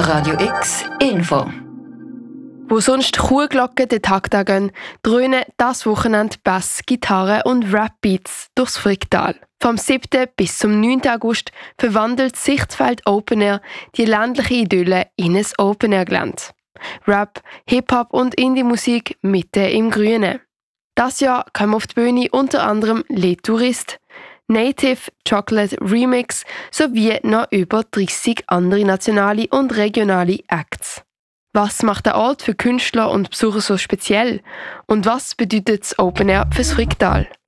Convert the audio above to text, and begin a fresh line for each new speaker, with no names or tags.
Radio X Info.
Wo sonst Kuhglocken den Takt angehen, dröhnen das Wochenende Bass, Gitarre und Rap-Beats durchs Fricktal. Vom 7. bis zum 9. August verwandelt Sichtfeld Open Air die ländliche Idylle in ein Open Air Gelände. Rap, Hip-Hop und Indie-Musik mitten im Grünen. Das Jahr kommen auf die Bühne unter anderem Les Touristes, Native, Chocolate Remix sowie noch über 30 andere nationale und regionale Acts. Was macht der Ort für Künstler und Besucher so speziell? Und was bedeutet das Open Air fürs Fricktal?